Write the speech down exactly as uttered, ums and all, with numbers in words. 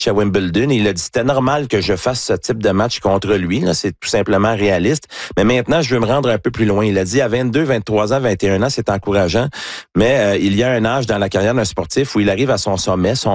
à Wimbledon. Et il a dit c'était normal que je fasse ce type de match contre lui. Là, c'est tout simplement réaliste. Mais maintenant, je veux me rendre un peu plus loin. Il a dit à vingt-deux, vingt-trois ans, vingt et un ans, c'est encourageant. Mais euh, il y a un âge dans la carrière d'un sportif où il arrive à son sommet, son